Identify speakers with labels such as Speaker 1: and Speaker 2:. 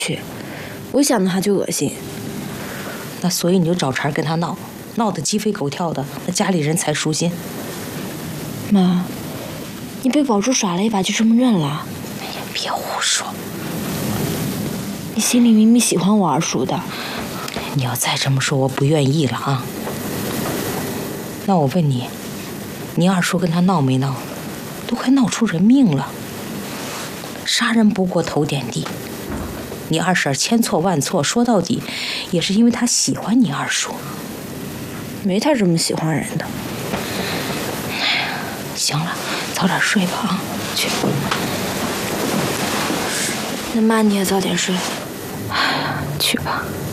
Speaker 1: 去，我一想到他就恶心。
Speaker 2: 那所以你就找茬跟他闹，闹得鸡飞狗跳的，那家里人才舒心。
Speaker 1: 妈，你被宝珠耍了一把就这么认了？
Speaker 2: 哎呀，别胡说！
Speaker 1: 你心里明明喜欢我二叔的。
Speaker 2: 你要再这么说，我不愿意了啊。那我问你，你二叔跟他闹没闹？都快闹出人命了。杀人不过头点地，你二婶千错万错，说到底也是因为她喜欢你二叔。
Speaker 1: 没他这么喜欢人的。
Speaker 2: 行了，早点睡吧啊，去。
Speaker 1: 那妈你也早点睡。
Speaker 2: 去吧。